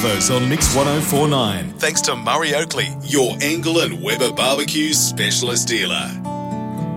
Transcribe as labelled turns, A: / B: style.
A: Arvos on Mix 1049. Thanks to Murray Oakley,
B: your Angle and Weber Barbecues specialist dealer.